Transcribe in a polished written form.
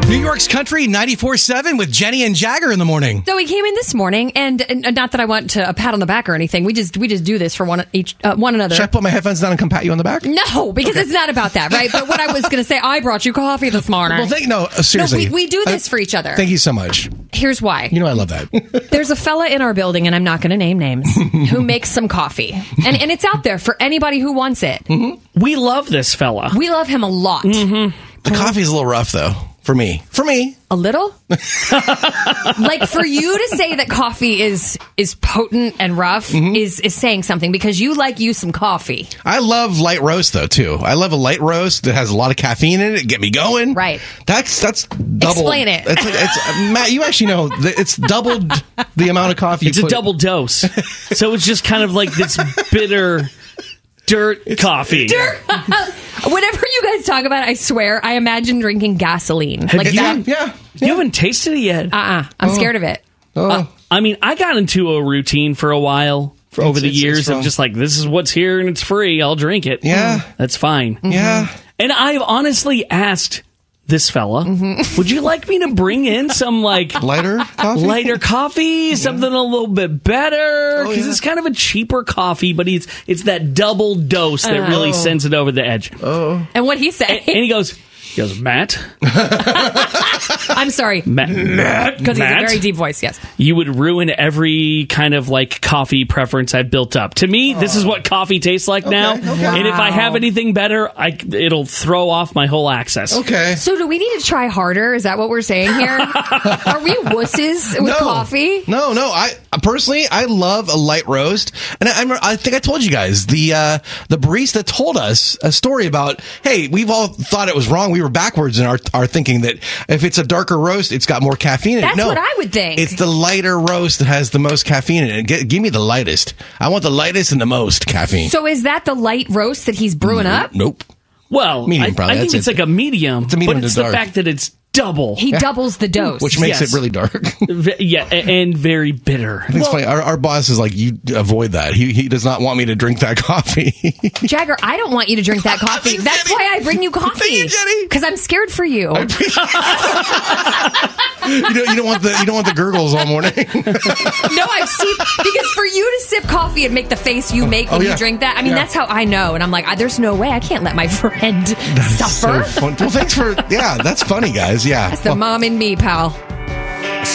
New York's Country 94.7 with Jenny and Jagger in the morning. So we came in this morning, and not that I want to a pat on the back or anything. We just do this for one another. Should I put my headphones down and come pat you on the back? No, because it's not about that, right? But what I was going to say, I brought you coffee this morning. Well, seriously. No, we do this for each other. Thank you so much. Here's why. You know I love that. There's a fella in our building, and I'm not going to name names, who makes some coffee. And it's out there for anybody who wants it. Mm-hmm. We love this fella. We love him a lot. Mm-hmm. The coffee's a little rough, though. For me. A little? Like, for you to say that coffee is potent and rough is saying something, because you some coffee. I love light roast, though, too. I love a light roast that has a lot of caffeine in it. Get me going. Right. That's double. Explain it. It's Matt, you actually know it's doubled the amount of coffee. It's a double dose. So it's just kind of like this bitter dirt coffee. Whenever you guys talk about it, I swear, I imagine drinking gasoline. Yeah. You haven't tasted it yet. I'm scared of it. I mean, I got into a routine for a while over the years of just like, this is what's here and it's free. I'll drink it. Yeah. That's fine. Yeah. And I've honestly asked this fella, would you like me to bring in some lighter coffee? Something a little bit better? Because it's kind of a cheaper coffee, but it's that double dose that really sends it over the edge. And what he said? And he goes, Matt? I'm sorry. Matt? Because he has a very deep voice, yes. You would ruin every kind of coffee preference I've built up. To me, this is what coffee tastes like now. Okay. And if I have anything better, it'll throw off my whole access. Okay. So do we need to try harder? Is that what we're saying here? Are we wusses with coffee? No. I personally, I love a light roast. And I think I told you guys, the barista told us a story about, hey, we've all thought it was wrong. We were backwards in our thinking that if it's a darker roast, it's got more caffeine in it. That's what I would think. It's the lighter roast that has the most caffeine in it. Give me the lightest. I want the lightest and the most caffeine. So is that the light roast that he's brewing up? Nope. Well, medium, I think it's like a medium. It's a medium, but it's to the dark. fact that it's double. He doubles the dose. Which makes it really dark. Yeah, and very bitter. I think it's funny. Our boss is like, you avoid that. He does not want me to drink that coffee. Jagger, I don't want you to drink that coffee. That's why I bring you coffee. Thank you, Jenny. Because I'm scared for you. You don't want the gurgles all morning. No, I've seen, because for you to sip coffee and make the face you make when you drink that, I mean, that's how I know. And I'm like, there's no way. I can't let my friend suffer. So fun. Well, thanks for, that's funny, guys. Yeah. That's the mom in me, pal.